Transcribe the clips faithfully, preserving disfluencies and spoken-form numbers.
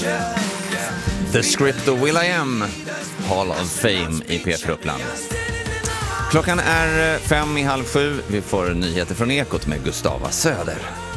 The Script of will.i.am, Hall of Fame i P ett Uppland. Klockan är fem i halv sju. Vi får nyheter från Ekot med Gustava Söder.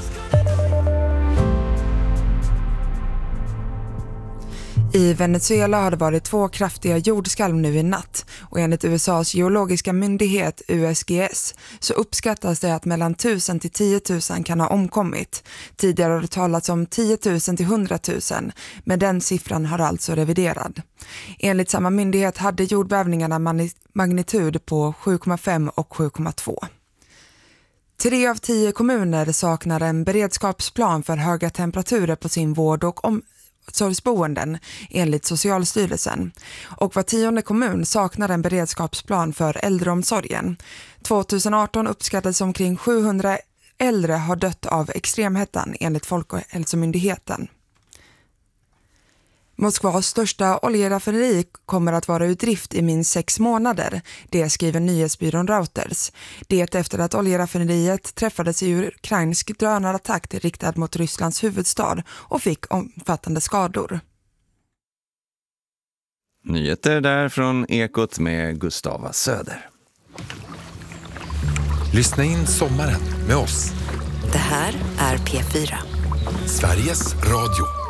I Venezuela har det varit två kraftiga jordskalv nu i natt och enligt U S A:s geologiska myndighet U S G S så uppskattas det att mellan tusen till tio tusen kan ha omkommit. Tidigare har det talats om tio tusen till hundra tusen, men den siffran har alltså reviderad. Enligt samma myndighet hade jordbävningarna magnitud på sju komma fem och sju komma två. Tre av tio kommuner saknar en beredskapsplan för höga temperaturer på sin vård och om omsorgsboenden enligt Socialstyrelsen. Och var tionde kommun saknar en beredskapsplan för äldreomsorgen. tjugoarton uppskattades omkring sjuhundra äldre har dött av extremhettan enligt Folkhälsomyndigheten. Moskvas största oljeraffineri kommer att vara ur drift i minst sex månader. Det skriver nyhetsbyrån Reuters. Det efter att oljeraffineriet träffades i ukrainsk drönarattack riktad mot Rysslands huvudstad och fick omfattande skador. Nyheter där från Ekot med Gustava Söder. Lyssna in sommaren med oss. Det här är P fyra. Sveriges Radio.